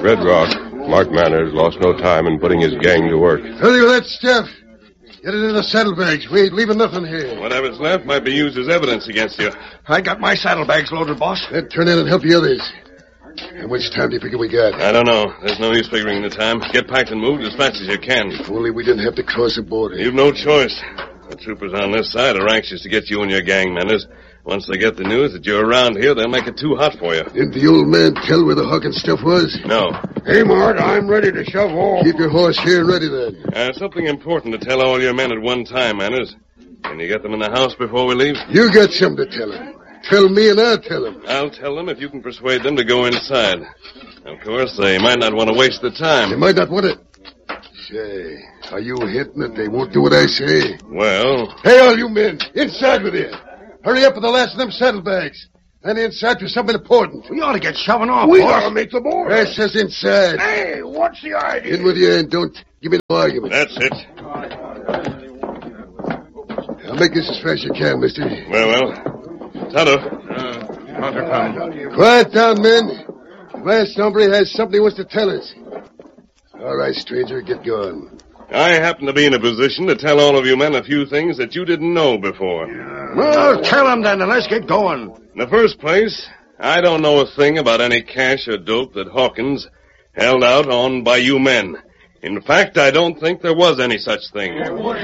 Red Rock, Mark Manners lost no time in putting his gang to work. Tell you that, Jeff. Get it in the saddlebags. We ain't leaving nothing here. Whatever's left might be used as evidence against you. I got my saddlebags loaded, boss. Then turn in and help the others. How much time do you figure we got? I don't know. There's no use figuring the time. Get packed and moved as fast as you can. If only we didn't have to cross the border. You've no choice. The troopers on this side are anxious to get you and your gang, Manners. Once they get the news that you're around here, they'll make it too hot for you. Didn't the old man tell where the Hawkins stuff was? No. Hey, Mart, I'm ready to shove off. Keep your horse here and ready, then. Something important to tell all your men at one time, Manners. Can you get them in the house before we leave? You got something to tell them. Tell me and I'll tell them. I'll tell them if you can persuade them to go inside. Of course, they might not want to waste the time. They might not want it. Say, are you hinting that they won't do what I say? Well... Hey, all you men, inside with you. Hurry up with the last of them saddlebags. And inside to something important. We ought to get shoving off, We boss. ought to make the border. That says inside. Hey, what's the idea? In with you and don't give me no argument. That's it. I'll make this as fast as you can, mister. Well. Tonto. Quiet down, men. The last hombre has something he wants to tell us. All right, stranger, get going. I happen to be in a position to tell all of you men a few things that you didn't know before. Well, tell them then, and let's get going. In the first place, I don't know a thing about any cash or dope that Hawkins held out on by you men. In fact, I don't think there was any such thing.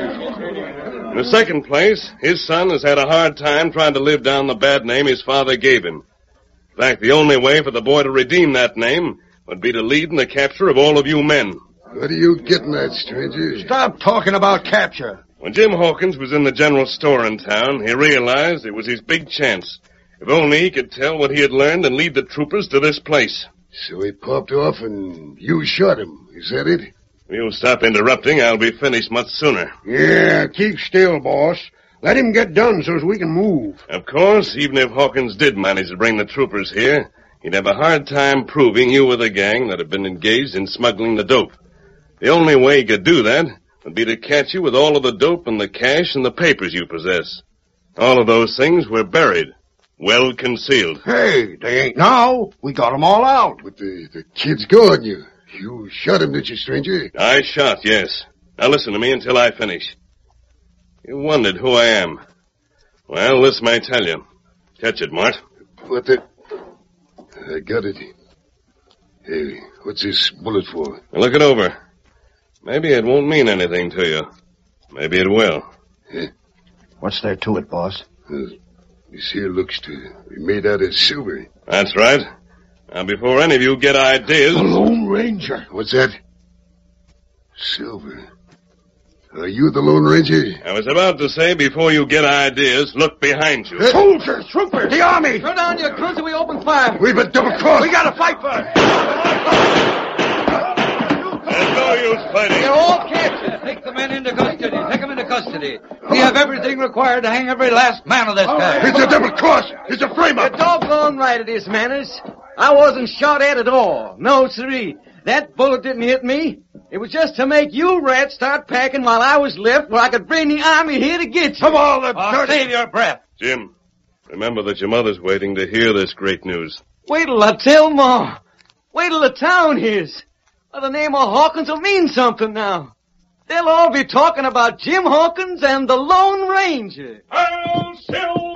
In the second place, his son has had a hard time trying to live down the bad name his father gave him. In fact, the only way for the boy to redeem that name would be to lead in the capture of all of you men. What are you getting at, stranger? Stop talking about capture. When Jim Hawkins was in the general store in town, he realized it was his big chance. If only he could tell what he had learned and lead the troopers to this place. So he popped off and you shot him. Is that it? If you'll stop interrupting, I'll be finished much sooner. Yeah, keep still, boss. Let him get done so as we can move. Of course, even if Hawkins did manage to bring the troopers here, he'd have a hard time proving you were the gang that had been engaged in smuggling the dope. The only way he could do that would be to catch you with all of the dope and the cash and the papers you possess. All of those things were buried, well concealed. Hey, they ain't now. We got 'em all out. But the kid's gone. You shot him, did you, stranger? I shot, yes. Now listen to me until I finish. You wondered who I am. Well, this may tell you. Catch it, Mart. What the... I got it. Hey, what's this bullet for? Now look it over. Maybe it won't mean anything to you. Maybe it will. Huh? What's there to it, boss? This here looks to be made out of silver. That's right. Now, before any of you get ideas... The Lone Ranger. What's that? Silver. Are you the Lone Ranger? I was about to say, before you get ideas, look behind you. Soldiers, troopers, the army. Throw down your cruiser, we open fire. We've been double-crossed. We gotta fight for it. There's no use fighting. They're all captured. Take the men into custody. Take them into custody. We have everything required to hang every last man of this guy. It's a double-cross. It's a frame-up. You're doggone right it is, Manners. I wasn't shot at all. No, siree. That bullet didn't hit me. It was just to make you rats start packing while I was left where I could bring the army here to get you. Come on, the Save your breath. Jim, remember that your mother's waiting to hear this great news. Wait till I tell Ma. Wait till the town hears. Well, the name of Hawkins will mean something now. They'll all be talking about Jim Hawkins and the Lone Ranger. Hail, Silver!